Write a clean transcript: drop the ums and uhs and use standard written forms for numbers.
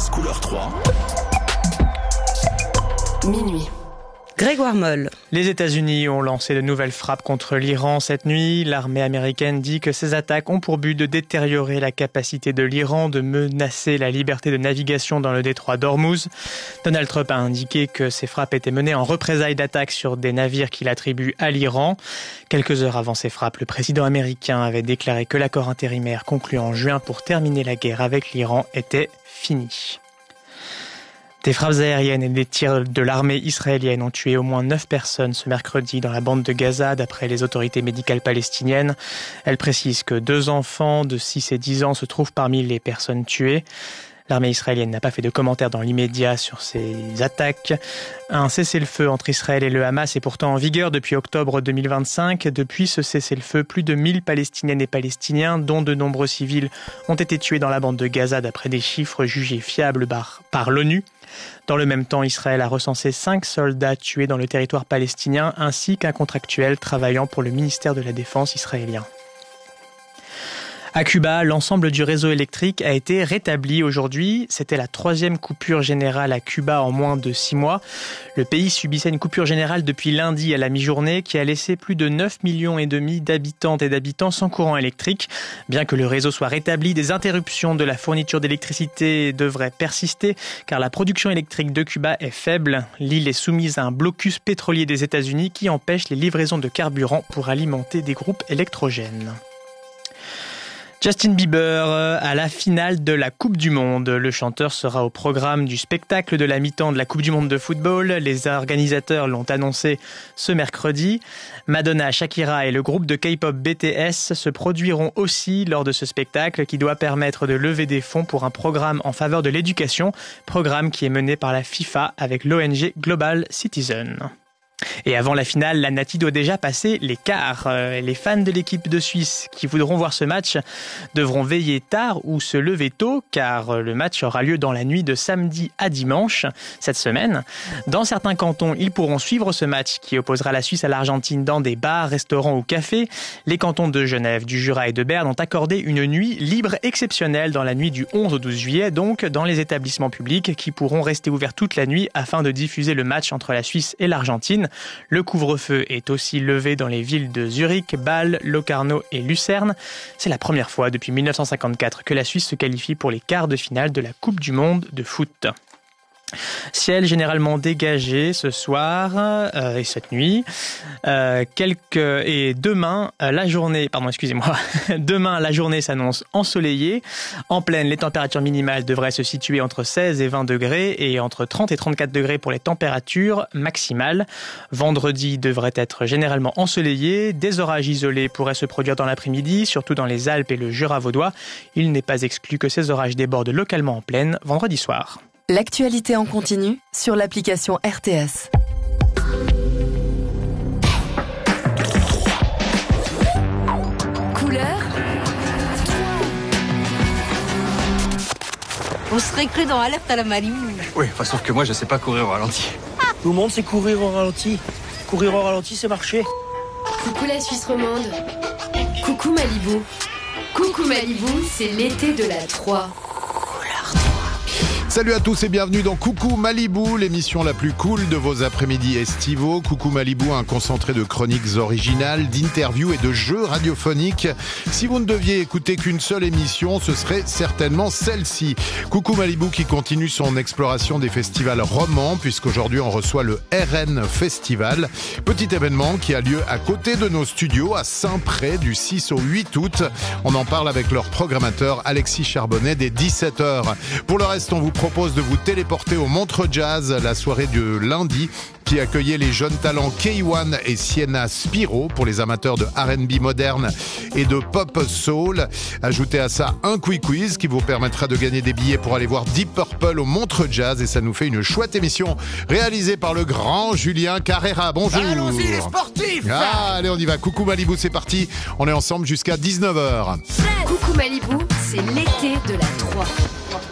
couleur 3. Minuit. Grégoire Moll. Les États-Unis ont lancé de nouvelles frappes contre l'Iran cette nuit. L'armée américaine dit que ces attaques ont pour but de détériorer la capacité de l'Iran de menacer la liberté de navigation dans le détroit d'Ormuz. Donald Trump a indiqué que ces frappes étaient menées en représailles d'attaques sur des navires qu'il attribue à l'Iran. Quelques heures avant ces frappes, le président américain avait déclaré que l'accord intérimaire conclu en juin pour terminer la guerre avec l'Iran était fini. Des frappes aériennes et des tirs de l'armée israélienne ont tué au moins 9 personnes ce mercredi dans la bande de Gaza, d'après les autorités médicales palestiniennes. Elles précisent que 2 enfants de 6 et 10 ans se trouvent parmi les personnes tuées. L'armée israélienne n'a pas fait de commentaires dans l'immédiat sur ces attaques. Un cessez-le-feu entre Israël et le Hamas est pourtant en vigueur depuis octobre 2025. Depuis ce cessez-le-feu, plus de 1000 Palestiniennes et Palestiniens, dont de nombreux civils, ont été tués dans la bande de Gaza d'après des chiffres jugés fiables par l'ONU. Dans le même temps, Israël a recensé 5 soldats tués dans le territoire palestinien ainsi qu'un contractuel travaillant pour le ministère de la Défense israélien. À Cuba, l'ensemble du réseau électrique a été rétabli aujourd'hui. C'était la 3e coupure générale à Cuba en moins de 6 mois. Le pays subissait une coupure générale depuis lundi à la mi-journée qui a laissé plus de 9,5 millions d'habitantes et d'habitants sans courant électrique. Bien que le réseau soit rétabli, des interruptions de la fourniture d'électricité devraient persister car la production électrique de Cuba est faible. L'île est soumise à un blocus pétrolier des États-Unis qui empêche les livraisons de carburant pour alimenter des groupes électrogènes. Justin Bieber à la finale de la Coupe du Monde. Le chanteur sera au programme du spectacle de la mi-temps de la Coupe du Monde de football. Les organisateurs l'ont annoncé ce mercredi. Madonna, Shakira et le groupe de K-pop BTS se produiront aussi lors de ce spectacle qui doit permettre de lever des fonds pour un programme en faveur de l'éducation, programme qui est mené par la FIFA avec l'ONG Global Citizen. Et avant la finale, la Nati doit déjà passer les quarts. Les fans de l'équipe de Suisse qui voudront voir ce match devront veiller tard ou se lever tôt car le match aura lieu dans la nuit de samedi à dimanche cette semaine. Dans certains cantons, ils pourront suivre ce match qui opposera la Suisse à l'Argentine dans des bars, restaurants ou cafés. Les cantons de Genève, du Jura et de Berne ont accordé une nuit libre exceptionnelle dans la nuit du 11 au 12 juillet, donc dans les établissements publics qui pourront rester ouverts toute la nuit afin de diffuser le match entre la Suisse et l'Argentine. Le couvre-feu est aussi levé dans les villes de Zurich, Bâle, Locarno et Lucerne. C'est la première fois depuis 1954 que la Suisse se qualifie pour les quarts de finale de la Coupe du Monde de foot. Ciel généralement dégagé ce soir et cette nuit. Et demain la journée, demain la journée s'annonce ensoleillée. En pleine, les températures minimales devraient se situer entre 16 et 20 degrés et entre 30 et 34 degrés pour les températures maximales. Vendredi devrait être généralement ensoleillé. Des orages isolés pourraient se produire dans l'après-midi, surtout dans les Alpes et le Jura vaudois. Il n'est pas exclu que ces orages débordent localement en plaine vendredi soir. L'actualité en continu sur l'application RTS. Couleur. On serait cru dans Alerte à la Malibu. Oui, sauf que moi je sais pas courir au ralenti. Tout le monde sait courir au ralenti. Courir au ralenti, c'est marcher. Coucou la Suisse romande. Coucou Malibu. Coucou Malibu, c'est l'été de la 3. Salut à tous et bienvenue dans Coucou Malibu, l'émission la plus cool de vos après-midi estivaux. Coucou Malibu, un concentré de chroniques originales, d'interviews et de jeux radiophoniques. Si vous ne deviez écouter qu'une seule émission, ce serait certainement celle-ci. Coucou Malibu qui continue son exploration des festivals romans, puisqu'aujourd'hui on reçoit le RN Festival. Petit événement qui a lieu à côté de nos studios à Saint-Pré du 6 au 8 août. On en parle avec leur programmateur Alexis Charbonnet dès 17h. Pour le reste, on vous propose de vous téléporter au Montreux Jazz, la soirée de lundi qui accueillait les jeunes talents K1 et Sienna Spiro pour les amateurs de R&B moderne et de pop soul. Ajoutez à ça un quiz qui vous permettra de gagner des billets pour aller voir Deep Purple au Montreux Jazz et ça nous fait une chouette émission réalisée par le grand Julien Carrera. Bonjour. Allons-y les sportifs. Allez, on y va. Coucou Malibu, c'est parti. On est ensemble jusqu'à 19h. Coucou Malibu, c'est l'été de la 3.